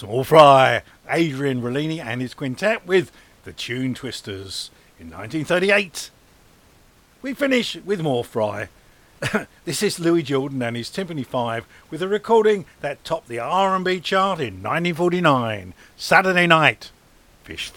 Small Fry, Adrian Rollini and his quintet with the Tune Twisters in 1938. We finish with more Fry. This is Louis Jordan and his Timpani 5 with a recording that topped the R&B chart in 1949, Saturday Night, Fish